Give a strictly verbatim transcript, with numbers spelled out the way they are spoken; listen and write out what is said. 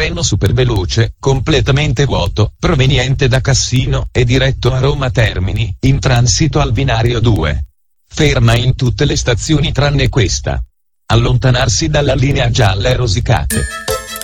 treno superveloce, completamente vuoto, proveniente da Cassino e diretto a Roma Termini, in transito al binario due. Ferma in tutte le stazioni tranne questa. Allontanarsi dalla linea gialla e rosicate.